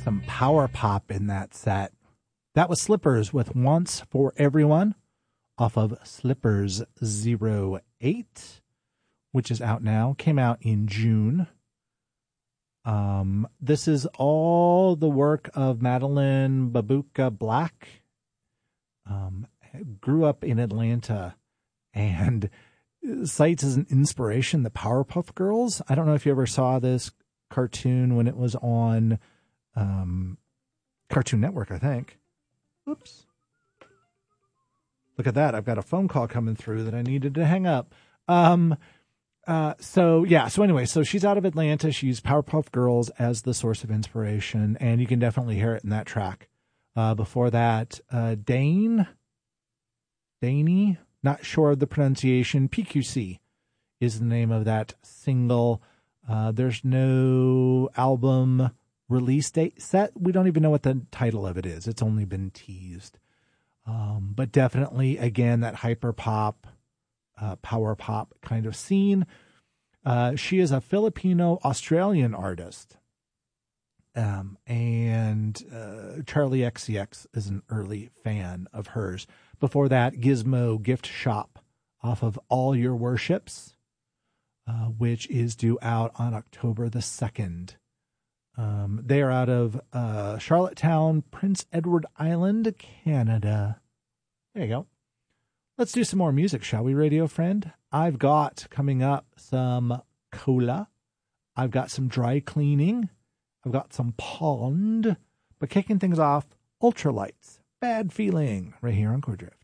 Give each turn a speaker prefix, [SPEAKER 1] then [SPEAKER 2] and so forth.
[SPEAKER 1] Some power pop in that set. That was Slippers with Once for Everyone off of Slippers 08, which is out now. Came out in June. This is all the work of Madeline Babuka Black. Grew up in Atlanta and cites as an inspiration the Powerpuff Girls. I don't know if you ever saw this cartoon when it was on Cartoon Network, I think. Oops. Look at that. I've got a phone call coming through that I needed to hang up. So anyway, so she's out of Atlanta. She used Powerpuff Girls as the source of inspiration, and you can definitely hear it in that track. Before that, Daney, not sure of the pronunciation. PQC is the name of that single. There's no album release date set. We don't even know what the title of it is. It's only been teased. But definitely, again, that hyper pop, power pop kind of scene. She is a Filipino-Australian artist. And Charlie XCX is an early fan of hers. Before that, Gizmo Gift Shop off of All Your Worships, which is due out on October the 2nd. They are out of Charlottetown, Prince Edward Island, Canada. There you go. Let's do some more music, shall we, radio friend? I've got coming up some cola. I've got some dry cleaning. I've got some pond. But kicking things off, Ultralights, Bad Feeling, right here on Core Drift.